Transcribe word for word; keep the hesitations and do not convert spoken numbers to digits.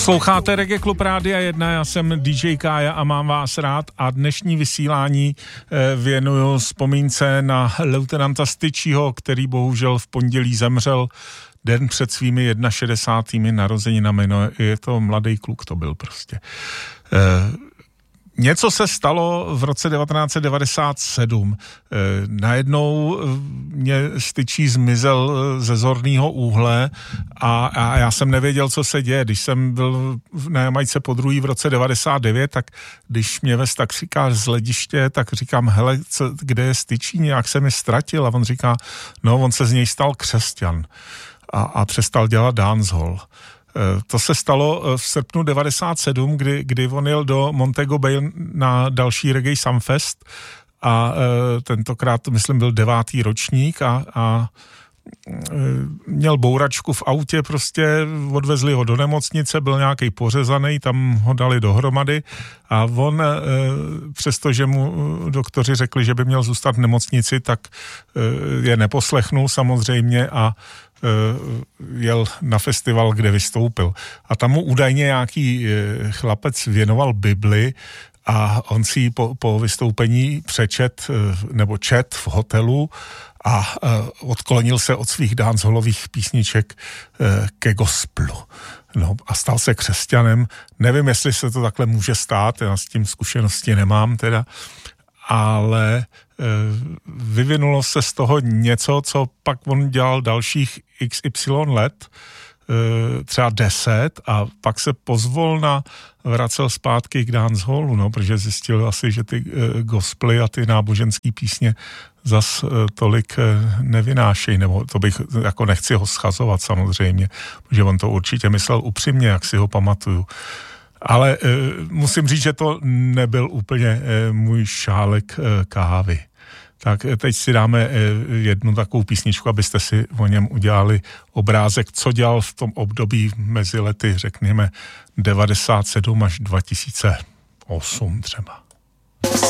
Posloucháte Reggae Klub Rádia jedna, já jsem D J Kája a mám vás rád a dnešní vysílání věnuju vzpomínce na leutnanta Styčího, který bohužel v pondělí zemřel den před svými šedesátými jedna narozeninami. No, je to mladý kluk, to byl prostě. E, Něco se stalo v roce devatenáct set devadesát sedm. E, najednou mě Styčí zmizel ze zorného úhle a, a já jsem nevěděl, co se děje. Když jsem byl na Jamajce po druhý v roce devadesát devět, tak když mě vez taxikář z hlediště, tak říkám, hele, co, kde je Styčí, nějak se mi ztratil. A on říká, no, on se z něj stal křesťan a, a přestal dělat dancehall. To se stalo v srpnu devadesát sedm, kdy, kdy on jel do Montego Bay na další Reggae Sumfest a e, tentokrát, myslím, byl devátý ročník a, a e, měl bouračku v autě, prostě odvezli ho do nemocnice, byl nějaký pořezaný, tam ho dali dohromady a on, e, přestože mu doktoři řekli, že by měl zůstat v nemocnici, tak e, je neposlechnul samozřejmě a jel na festival, kde vystoupil. A tam mu údajně nějaký chlapec věnoval Bibli a on si ji po, po vystoupení přečet nebo čet v hotelu a odklonil se od svých dancehallových písniček ke gospelu. No a stal se křesťanem. Nevím, jestli se to takhle může stát, já s tím zkušenosti nemám teda, ale vyvinulo se z toho něco, co pak on dělal dalších iks ypsilon let, třeba deset, a pak se pozvolna vracel zpátky k dancehallu, no, protože zjistil asi, že ty gospely a ty náboženský písně zas tolik nevynášejí, nebo to bych, jako nechci ho schazovat samozřejmě, protože on to určitě myslel upřímně, jak si ho pamatuju. Ale e, musím říct, že to nebyl úplně e, můj šálek e, kávy. Tak teď si dáme e, jednu takovou písničku, abyste si o něm udělali obrázek, co dělal v tom období mezi lety, řekněme, devadesát sedm až dva tisíce osm třeba.